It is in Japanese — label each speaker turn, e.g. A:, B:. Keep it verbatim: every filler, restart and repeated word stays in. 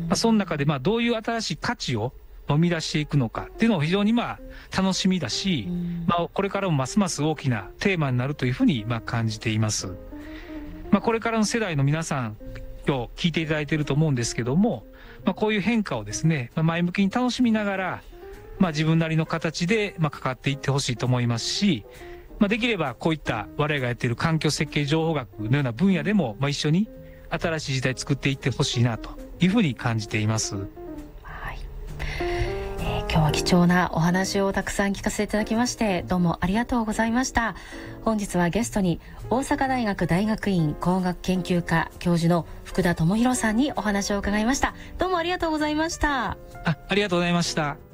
A: まあ、その中でまあどういう新しい価値を生み出していくのかっていうのを非常にまあ楽しみだし、まあ、これからもますます大きなテーマになるというふうにまあ感じています。まあ、これからの世代の皆さん今日聞いていただいていると思うんですけども、まあ、こういう変化をですね前向きに楽しみながら、まあ、自分なりの形でまあ関わっていってほしいと思いますし、まあ、できればこういった我々がやっている環境設計情報学のような分野でもまあ一緒に新しい時代作っていってほしいなというふうに感じています。
B: 今日は貴重なお話をたくさん聞かせていただきましてどうもありがとうございました。本日はゲストに大阪大学大学院工学研究科教授の福田智博さんにお話を伺いました。どうもありがとうございました。
A: あ、ありがとうございました。